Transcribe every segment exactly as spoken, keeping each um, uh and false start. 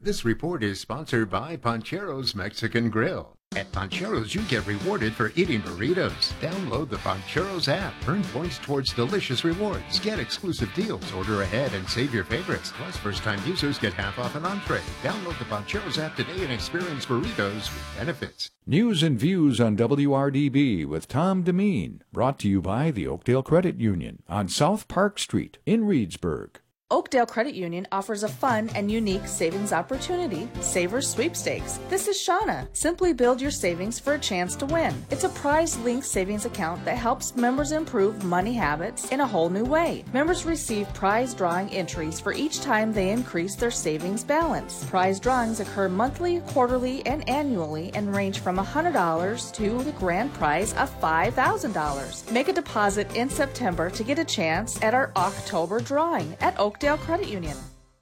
This report is sponsored by Pancheros Mexican Grill. At Pancheros, you get rewarded for eating burritos. Download the Pancheros app. Earn points towards delicious rewards. Get exclusive deals. Order ahead and save your favorites. Plus, first-time users get half off an entree. Download the Pancheros app today and experience burritos with benefits. News and Views on W R D B with Tom Demeen. Brought to you by the Oakdale Credit Union on South Park Street in Reedsburg. Oakdale Credit Union offers a fun and unique savings opportunity, Savers Sweepstakes. This is Shauna. Simply build your savings for a chance to win. It's a prize-linked savings account that helps members improve money habits in a whole new way. Members receive prize drawing entries for each time they increase their savings balance. Prize drawings occur monthly, quarterly, and annually and range from one hundred dollars to the grand prize of five thousand dollars. Make a deposit in September to get a chance at our October drawing at Oakdale Oakdale Credit Union.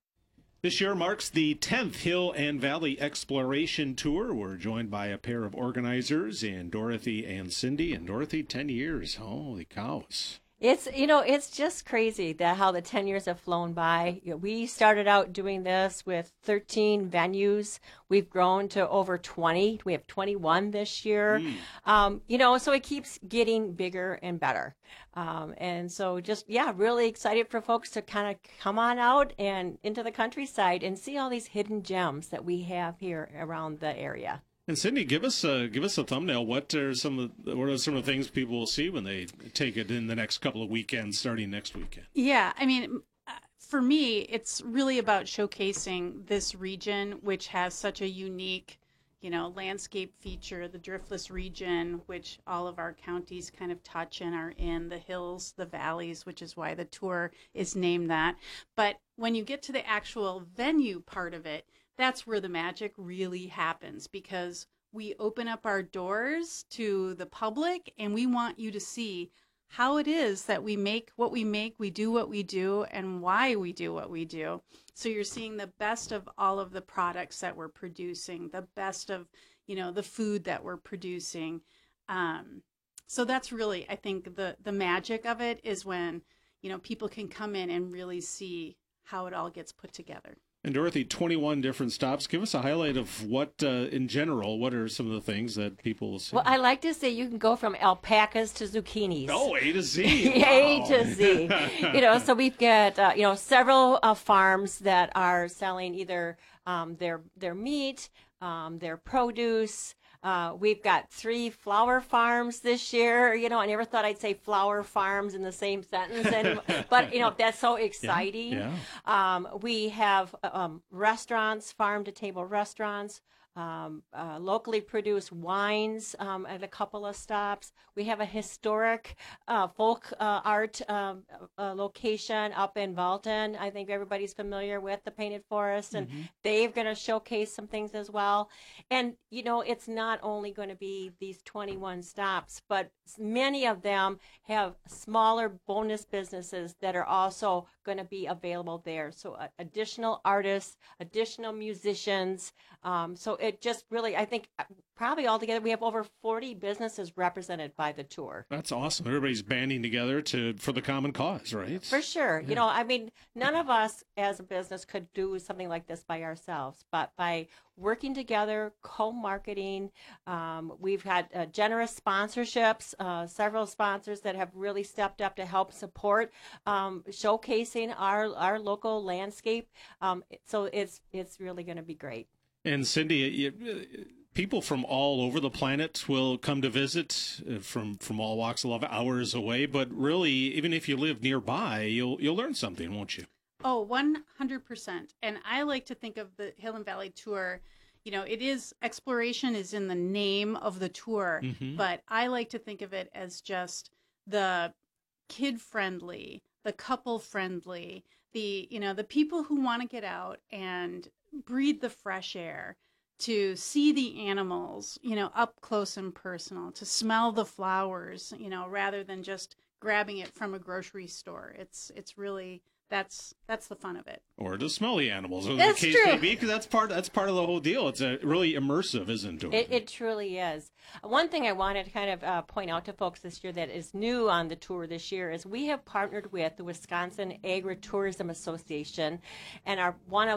This year marks the tenth Hill and Valley Exploration Tour. We're joined by a pair of organizers in Dorothy and Cindy. And Dorothy, ten years. Holy cows. It's, you know, it's just crazy that how the ten years have flown by. You know, we started out doing this with thirteen venues. We've grown to over twenty. We have twenty-one this year. Mm. Um, you know, so it keeps getting bigger and better. Um, and so just, yeah, really excited for folks to kind of come on out and into the countryside and see all these hidden gems that we have here around the area. And Cindy, give us a give us a thumbnail. What are some of the, what are some of the things people will see when they take it in the next couple of weekends, starting next weekend? Yeah, I mean, for me, it's really about showcasing this region, which has such a unique, you know, landscape feature. The Driftless region, which all of our counties kind of touch and are in, the hills, the valleys, which is why the tour is named that. But when you get to the actual venue part of it, that's where the magic really happens, because we open up our doors to the public and we want you to see how it is that we make what we make, we do what we do, and why we do what we do. So you're seeing the best of all of the products that we're producing, the best of, you know, the food that we're producing. Um, so that's really, I think, the, the magic of it is when, you know, people can come in and really see how it all gets put together. And Dorothy, twenty-one different stops. Give us a highlight of what, uh, in general, what are some of the things that people will see? Well, I like to say you can go from alpacas to zucchinis. Oh, A to Z. A to Z. You know, so we've got, uh, you know, several uh, farms that are selling either um, their their meat, um, their produce. Uh, we've got three flower farms this year. You know, I never thought I'd say flower farms in the same sentence, and, but you know, that's so exciting. Yeah, yeah. Um, we have um, restaurants, farm-to-table restaurants, um, uh, locally produced wines um, at a couple of stops. We have a historic uh, folk uh, art um, uh, location up in Valton. I think everybody's familiar with the Painted Forest, and mm-hmm. they're going to showcase some things as well. And, you know, it's not only going to be these twenty-one stops, but many of them have smaller bonus businesses that are also going to be available there. So uh, additional artists, additional musicians. Um, so it just really, I think probably altogether we have over forty businesses represented by the tour. That's awesome. Everybody's banding together to for the common cause, right? For sure. Yeah. You know, I mean, none of us as a business could do something like this by ourselves, but by working together, co-marketing, um, we've had uh, generous sponsorships, uh, several sponsors that have really stepped up to help support um, showcasing our our local landscape. Um, so it's it's really going to be great. And Cindy, you, people from all over the planet will come to visit uh, from from all walks of life, hours away. But really, even if you live nearby, you'll you'll learn something, won't you? Oh, one hundred percent. And I like to think of the Hill and Valley Tour, you know, it is, exploration is in the name of the tour, mm-hmm. but I like to think of it as just the kid-friendly, the couple-friendly, the, you know, the people who want to get out and breathe the fresh air, to see the animals, you know, up close and personal, to smell the flowers, you know, rather than just grabbing it from a grocery store. It's, it's really... That's that's the fun of it. Or to smell the animals, or that's the case true. may be, because that's part that's part of the whole deal. It's a really immersive, isn't it? It, it truly is. One thing I wanted to kind of uh, point out to folks this year that is new on the tour this year is we have partnered with the Wisconsin Agritourism Association, and our one of